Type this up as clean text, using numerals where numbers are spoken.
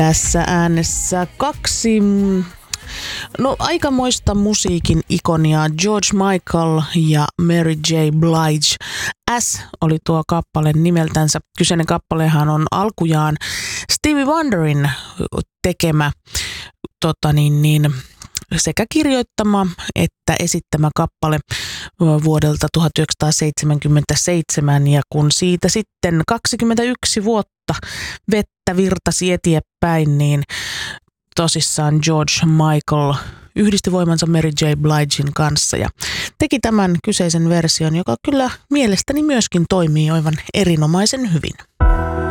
Tässä äänessä kaksi aikamoista musiikin ikonia, George Michael ja Mary J. Blige. S oli tuo kappale nimeltänsä. Kyseinen kappalehan on alkujaan Stevie Wonderin tekemä sekä kirjoittama että esittämä kappale vuodelta 1977, ja kun siitä sitten 21 vuotta vettä virtasi eteenpäin, niin tosissaan George Michael yhdisti voimansa Mary J. Bligen kanssa ja teki tämän kyseisen version, joka kyllä mielestäni myöskin toimii aivan erinomaisen hyvin.